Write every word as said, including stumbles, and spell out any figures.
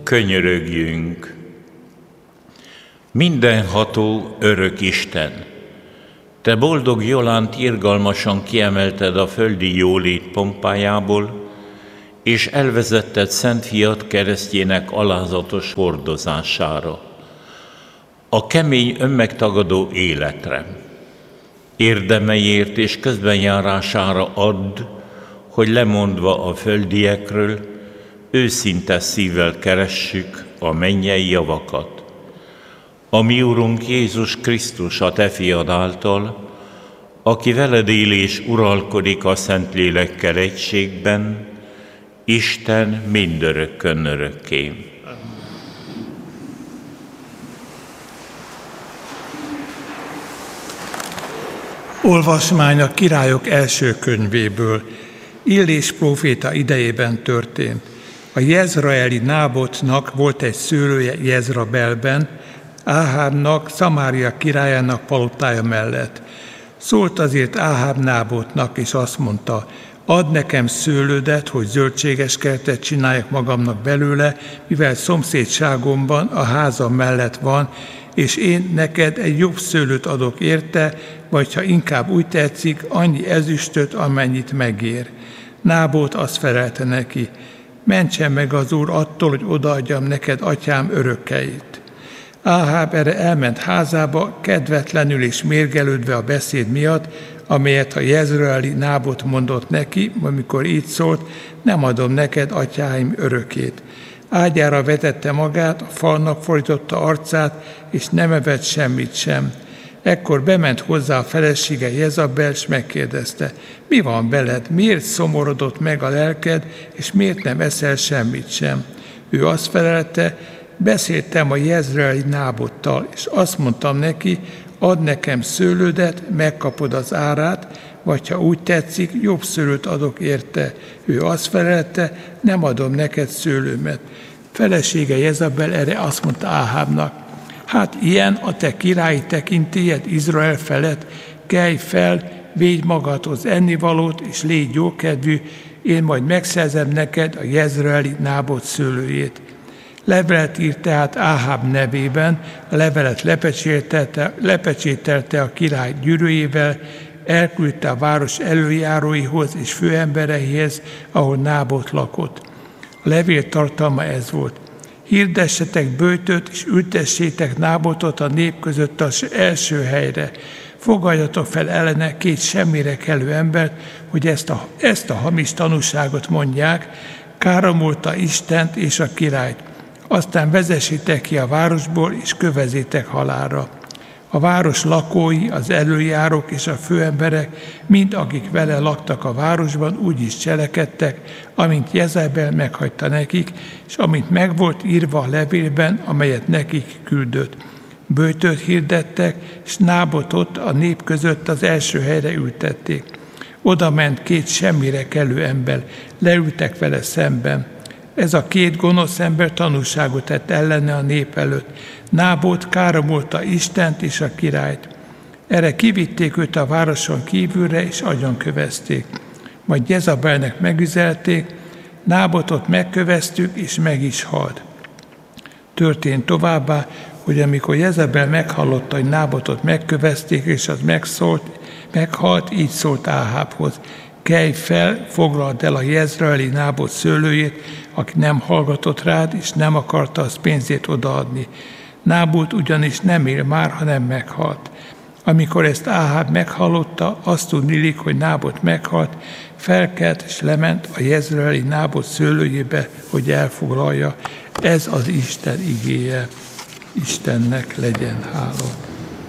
Könyörögjünk! Mindenható örök Isten, Te boldog Jolánt irgalmasan kiemelted a földi jólét pompájából, és elvezetted Szent Fiat keresztjének alázatos hordozására, a kemény önmegtagadó életre. Érdemeiért és közbenjárására add, hogy lemondva a földiekről, őszinte szívvel keressük a mennyei javakat. A mi Urunk Jézus Krisztus, a Te fiad által, aki veled él és uralkodik a Szentlélekkel egységben, Isten mindörökkön örökké. Olvasmány a Királyok első könyvéből. Illés próféta idejében történt. A jezraeli Nábotnak volt egy szőlője Jezrabelben, Áhábnak, Szamária királyának palotája mellett. Szólt azért Áháb Nábotnak, és azt mondta: add nekem szőlődet, hogy zöldséges kertet csináljak magamnak belőle, mivel szomszédságomban a házam mellett van, és én neked egy jobb szőlőt adok érte, vagy ha inkább úgy tetszik, annyi ezüstöt, amennyit megér. Nábot azt felelte neki: mentsen meg az Úr attól, hogy odaadjam neked atyám örökkeit. Áháb erre elment házába, kedvetlenül és mérgelődve a beszéd miatt, amelyet a jezreeli Nábot mondott neki, amikor így szólt: nem adom neked atyáim örökét. Ágyára vetette magát, a falnak fordította arcát, és nem evett semmit sem. Ekkor bement hozzá a felesége Jezabel, és megkérdezte: mi van veled, miért szomorodott meg a lelked, és miért nem eszel semmit sem? Ő azt felelte: beszéltem a jezreeli Nábottal, és azt mondtam neki: add nekem szőlődet, megkapod az árát, vagy ha úgy tetszik, jobb szőlőt adok érte. Ő azt felelte: nem adom neked szőlőmet. Felesége Jezabel erre azt mondta Áhábnak: hát ilyen a te királyi tekintélyed Izrael felett, kelj fel, védj magadhoz ennivalót, és légy jókedvű, én majd megszerzem neked a jezreeli Nábot szőlőjét. Levelet írt tehát Áháb nevében, a levelet lepecsételte, lepecsételte a király gyűrűjével, elküldte a város előjáróihoz és főembereihez, ahol Nábot lakott. A levél tartalma ez volt: hirdessetek böjtöt, és ültessétek Nábotot a nép között az első helyre. Fogadjatok fel ellene két semmire kellő embert, hogy ezt a, ezt a hamis tanúságot mondják, káromolta Istent és a királyt. Aztán vezessétek ki a városból, és kövezzétek halálra. A város lakói, az előjárók és a főemberek, mind akik vele laktak a városban, úgy is cselekedtek, amint Jezabel meghagyta nekik, és amint meg volt írva a levélben, amelyet nekik küldött. Böjtöt hirdettek, és Nábotot a nép között az első helyre ültették. Oda ment két semmire kellő ember, leültek vele szemben. Ez a két gonosz ember tanúságot tett ellene a nép előtt. Nábot káromolta Istent és a királyt. Erre kivitték őt a városon kívülre, és agyonkövezték. Majd Jezabelnek megüzelték: Nábotot megköveztük, és meg is halt. Történt továbbá, hogy amikor Jezabel meghallotta, hogy Nábotot megkövezték, és az megszólt, meghalt, így szólt Áhábhoz: kelj fel, foglald el a jezreeli Nábot szőlőjét, aki nem hallgatott rád, és nem akarta az pénzét odaadni. Nábot ugyanis nem él már, hanem meghalt. Amikor ezt Áháb meghallotta, azt tudniillik, hogy Nábot meghalt, felkelt és lement a jezreeli Nábot szőlőjébe, hogy elfoglalja. Ez az Isten igéje. Istennek legyen hála.